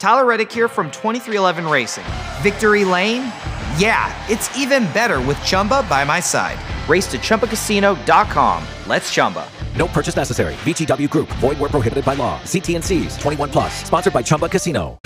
Tyler Reddick here from 2311 Racing. Victory Lane? Yeah, it's even better with Chumba by my side. Race to ChumbaCasino.com. Let's Chumba. No purchase necessary. VGW Group. Void where prohibited by law. See T&Cs. 21+. Sponsored by Chumba Casino.